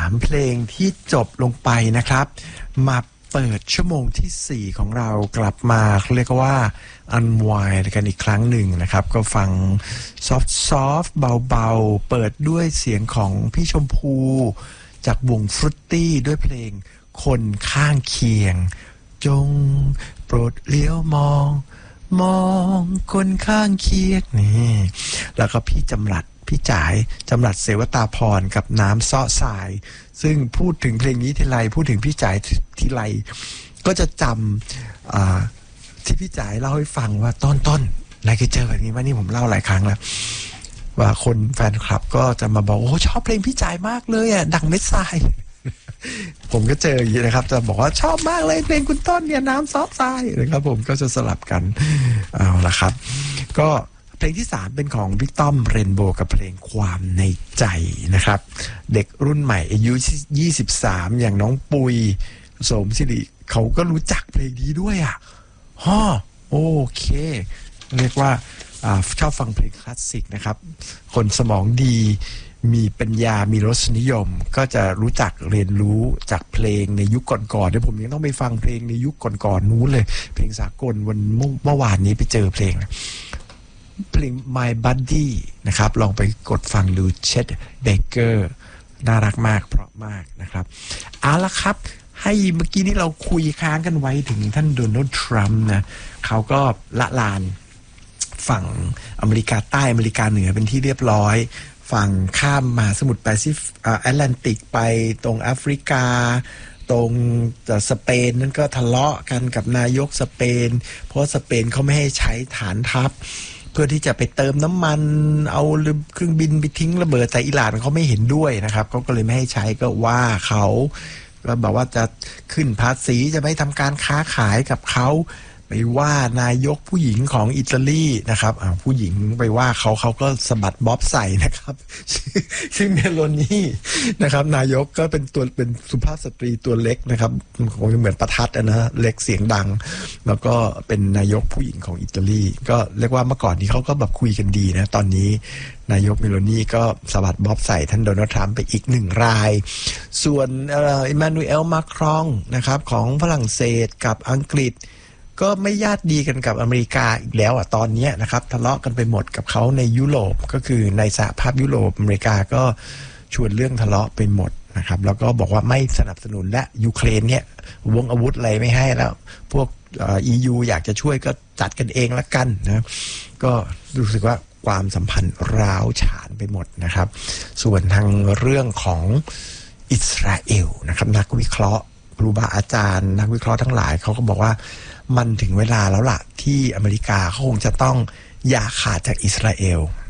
3เพลงที่จบลงไปนะครับมาเปิดชั่วโมงที่4ของเรากลับมาเรียกว่า unwind กันอีกครั้งหนึ่งนะครับก็ฟังซอฟต์เบาๆเปิดด้วยเสียงของพี่ชมพูจากวงฟรุตตี้ด้วยเพลงคนข้างเคียงจงโปรดเลี้ยวมองคนข้างเคียงนี่แล้วก็พี่จ๋ายจำรัดเสวตาพรกับน้ำซ้อสายซึ่งพูดถึงเพลงนี้ทีไรพูดถึงพี่จ๋ายทีไรก็จะจำที่พี่จ๋ายเล่าให้ฟังว่าต้นนายเคยเจอแบบนี้ไหมนี่ผมเล่าหลายครั้งแล้วว่าคนแฟนคลับก็จะมาบอกโอ้ชอบเพลงพี่จ๋ายมากเลยอ่ะดังเม็ดทรายผมก็เจออย่างนี้นะครับจะบอกว่าชอบมากเลยเพลงคุณต้นเนี่ยน้ำซอฟทรายนะครับผมก็จะสลับกันเอาละครับก็เพลงที่3เป็นของพี่ต้อมเรนโบว์กับเพลงความในใจนะครับเด็กรุ่นใหม่อายุ23อย่างน้องปุยโสมศิริเขาก็รู้จักเพลงนี้ด้วยอ่ะโอเคเรียกว่าชอบฟังเพลงคลาสสิกนะครับคนสมองดีมีปัญญามีรสนิยมก็จะรู้จักเรียนรู้จากเพลงในยุคก่อนๆเดี๋ยวผมยังต้องไปฟังเพลงในยุคก่อนๆนู้นเลยเพลงสากลเมื่อวานนี้ไปเจอเพลงMy Buddy นะครับลองไปกดฟังดูเช็ดเบเกอร์น่ารักมากเพราะมากนะครับเอาละครับให้เมื่อกี้นี้เราคุยค้างกันไว้ถึงท่านโดนัลด์ทรัมป์นะเขาก็ละลานฝั่งอเมริกาใต้อเมริกาเหนือเป็นที่เรียบร้อยฝั่งข้ามมหาสมุทรแปซิฟิกแอตแลนติกไปตรงแอฟริกาตรงสเปนนั่นก็ทะเลาะกันกับนายกสเปนเพราะสเปนเขาไม่ให้ใช้ฐานทัพเพื่อที่จะไปเติมน้ำมันเอาเครื่องบินไปทิ้งระเบิดแต่อิหร่านเขาไม่เห็นด้วยนะครับเขาก็เลยไม่ให้ใช้ก็ว่าเขาก็บอกว่าจะขึ้นภาษีจะไม่ทำการค้าขายกับเขาไปว่านายกผู้หญิงของอิตาลีนะครับผู้หญิงไปว่าเขาก็สะบัดบ๊อบใส่นะครับซึ่งเมโลนี่นะครับนายกก็เป็นสุภาพสตรีตัวเล็กนะครับคงจะเหมือนประทัดนะเล็กเสียงดังแล้วก็เป็นนายกผู้หญิงของอิตาลีก็เรียกว่าเมื่อก่อนนี้เขาก็แบบคุยกันดีนะตอนนี้นายกเมโลนี่ก็สะบัดบ๊อบใส่ท่านโดนัลด์ทรัมป์ไปอีก1รายส่วนอิมมานูเอลมาครองนะครับของฝรั่งเศสกับอังกฤษก็ไม่ญาติดีกันกับอเมริกาอีกแล้วตอนนี้นะครับทะเลาะกันไปหมดกับเขาในยุโรปก็คือในสหภาพยุโรปอเมริกาก็ชวนเรื่องทะเลาะไปหมดนะครับแล้วก็บอกว่าไม่สนับสนุนและยูเครนเนี่ยวงอาวุธอะไรไม่ให้แล้วพวกEU อยากจะช่วยก็จัดกันเองละกันนะก็รู้สึกว่าความสัมพันธ์ร้าวฉานไปหมดนะครับส่วนทางเรื่องของอิสราเอลนะครับนักวิเคราะห์ครูบาอาจารย์นักวิเคราะห์ทั้งหลายเขาก็บอกว่ามันถึงเวลาแล้วล่ะที่อเมริกาเขาคงจะต้องอย่าขาดจากอิสราเอล